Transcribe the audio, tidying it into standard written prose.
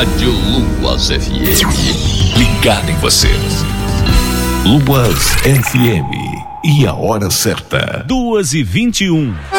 Rádio Luas FM. Ligado em você. Luas FM. E a hora certa. 2h21.